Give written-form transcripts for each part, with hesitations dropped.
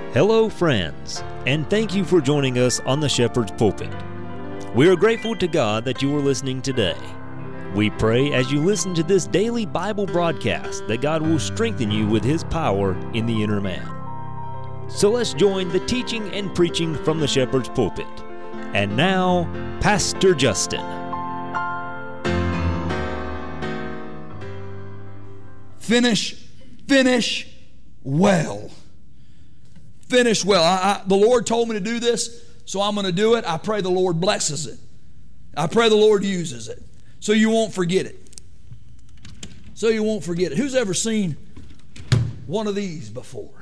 Hello, friends, and thank you for joining us on the Shepherd's Pulpit. We are grateful to God that you are listening today. We pray as you listen to this daily Bible broadcast that God will strengthen you with His power in the inner man. So let's join the teaching and preaching from the Shepherd's Pulpit. And now, Pastor Justin. Finish well. Finish well. The Lord told me to do this, so I'm going to do it. I pray the Lord blesses it. I pray the Lord uses it, so you won't forget it. So you won't forget it. Who's ever seen one of these before?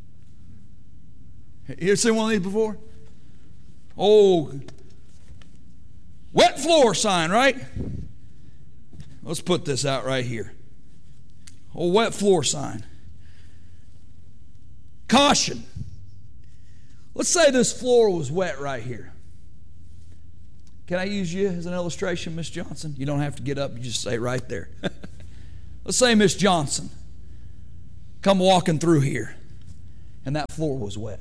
You ever seen one of these before? Oh, wet floor sign, right? Let's put this out right here. Oh, wet floor sign. Caution. Let's say this floor was wet right here. Can I use you as an illustration, Miss Johnson? You don't have to get up. You just say right there. Let's say Miss Johnson come walking through here and that floor was wet.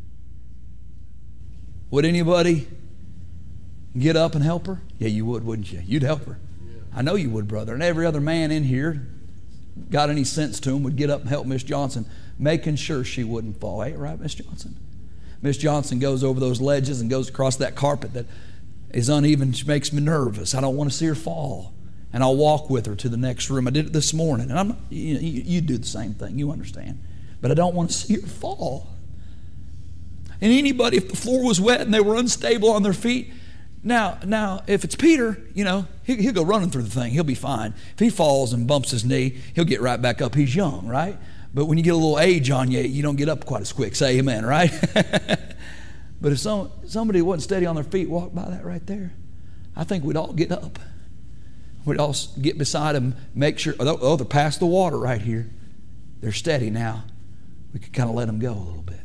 Would anybody get up and help her? Yeah, you would, wouldn't you? You'd help her. Yeah. I know you would, brother. And every other man in here, got any sense to him, would get up and help Miss Johnson, making sure she wouldn't fall. Ain't right, Miss Johnson? Miss Johnson goes over those ledges and goes across that carpet that is uneven. She makes me nervous. I don't want to see her fall. And I'll walk with her to the next room. I did it this morning. And I'm not, you do the same thing. You understand. But I don't want to see her fall. And anybody, if the floor was wet and they were unstable on their feet, now if it's Peter, he'll go running through the thing. He'll be fine. If he falls and bumps his knee, he'll get right back up. He's young, right? But when you get a little age on you, you don't get up quite as quick. Say amen, right? But if somebody wasn't steady on their feet, walked by that right there, I think we'd all get up. We'd all get beside them, make sure, they're past the water right here. They're steady now. We could kind of let them go a little bit.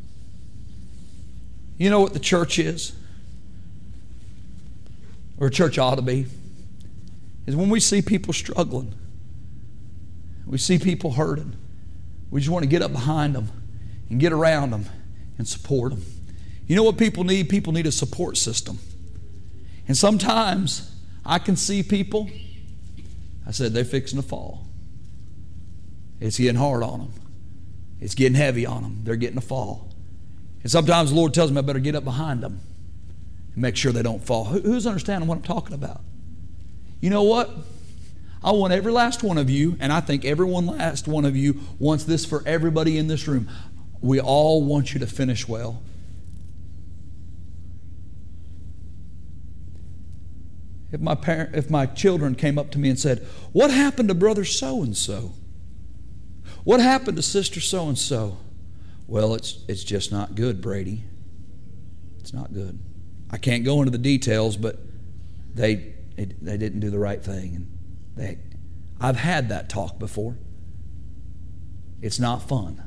You know what the church is? Or a church ought to be? Is when we see people struggling. We see people hurting. We just want to get up behind them and get around them and support them. You know what people need? People need a support system. And sometimes I can see people, I said, they're fixing to fall. It's getting hard on them. It's getting heavy on them. They're getting to fall. And sometimes the Lord tells me I better get up behind them and make sure they don't fall. Who's understanding what I'm talking about? You know what? I want every last one of you, and I think every last one of you wants this for everybody in this room. We all want you to finish well. If my children came up to me and said, "What happened to brother so-and-so? What happened to sister so-and-so?" Well, it's just not good, Brady. It's not good. I can't go into the details, but they didn't do the right thing. And I've had that talk before. It's not fun.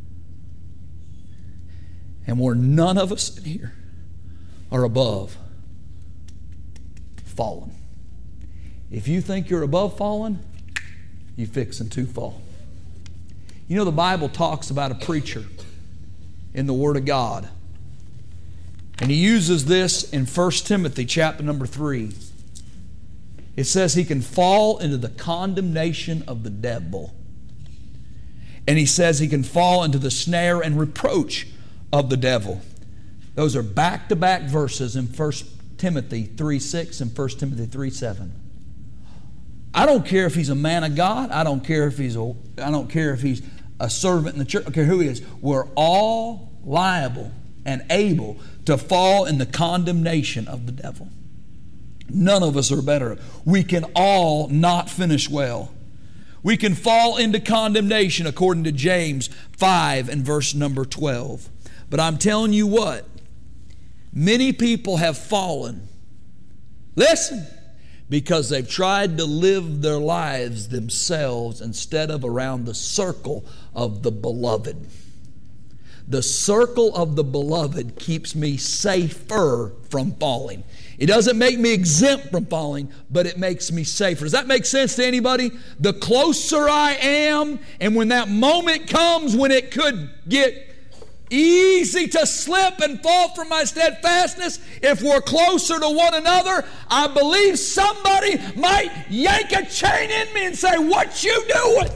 And we're none of us in here are above falling. If you think you're above falling, you're fixing to fall. You know, the Bible talks about a preacher in the Word of God. And he uses this in 1 Timothy chapter number 3. It says he can fall into the condemnation of the devil. And he says he can fall into the snare and reproach of the devil. Those are back-to-back verses in 1 Timothy 3:6 and 1 Timothy 3:7. I don't care if he's a man of God. I don't care if he's a servant in the church. I don't care who he is. We're all liable and able to fall in the condemnation of the devil. None of us are better. We can all not finish well. We can fall into condemnation according to James 5 and verse number 12. But I'm telling you what, many people have fallen. Listen, because they've tried to live their lives themselves instead of around the circle of the beloved. The circle of the beloved keeps me safer from falling. It doesn't make me exempt from falling, but it makes me safer. Does that make sense to anybody? The closer I am, and when that moment comes when it could get easy to slip and fall from my steadfastness. If we're closer to one another, I believe somebody might yank a chain in me and say, what you doing?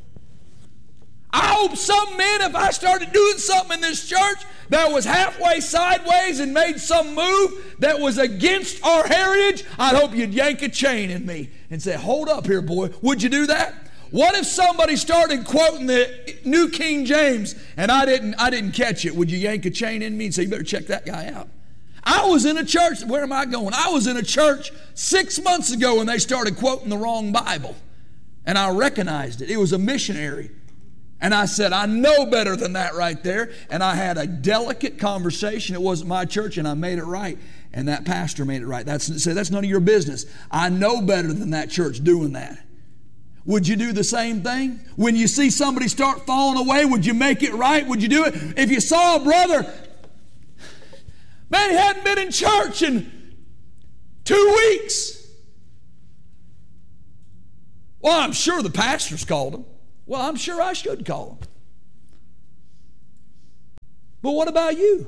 I hope some men, if I started doing something in this church that was halfway sideways and made some move that was against our heritage, I'd hope you'd yank a chain in me and say, hold up here, boy. Would you do that? What if somebody started quoting the New King James and I didn't catch it? Would you yank a chain in me and say, you better check that guy out? I was in a church, where am I going? I was in a church 6 months ago when they started quoting the wrong Bible. And I recognized it. It was a missionary. And I said, I know better than that right there. And I had a delicate conversation. It wasn't my church, and I made it right. And that pastor made it right. That's none of your business. I know better than that church doing that. Would you do the same thing? When you see somebody start falling away, would you make it right? Would you do it? If you saw a brother, man, he hadn't been in church in 2 weeks. Well, I'm sure the pastor's called him. Well, I'm sure I should call him. But what about you?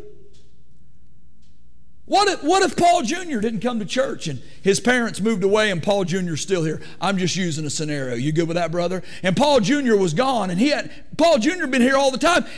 What if Paul Jr. didn't come to church and his parents moved away and Paul Jr. is still here? I'm just using a scenario. You good with that, brother? And Paul Jr. was gone, and Paul Jr. been here all the time.